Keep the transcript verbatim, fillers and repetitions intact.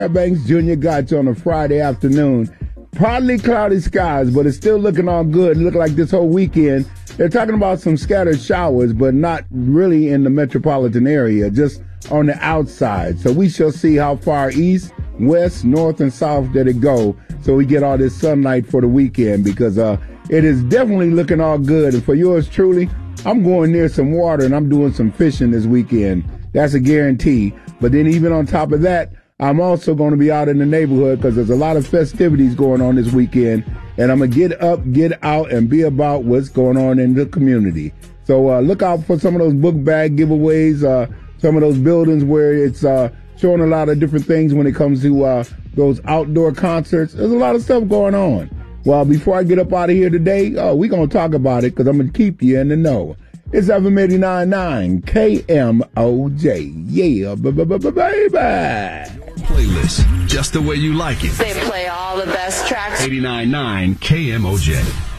Fairbanks Junior got you on a Friday afternoon. Partly cloudy skies, but it's still looking all good. It look like this whole weekend. They're talking about some scattered showers, but not really in the metropolitan area, just on the outside. So we shall see how far east, west, north, and south that it go, so we get all this sunlight for the weekend, because uh, it is definitely looking all good. And for yours truly, I'm going near some water, and I'm doing some fishing this weekend. That's a guarantee. But then even on top of that, I'm also going to be out in the neighborhood because there's a lot of festivities going on this weekend, and I'm going to get up, get out, and be about what's going on in the community. So uh, look out for some of those book bag giveaways, uh, some of those buildings where it's uh, showing a lot of different things when it comes to uh, those outdoor concerts. There's a lot of stuff going on. Well, before I get up out of here today, uh, we're going to talk about it because I'm going to keep you in the know. It's F M eighty-nine point nine K M O J. Yeah, baby. Playlist, just the way you like it. They play all the best tracks. eighty-nine point nine K M O J.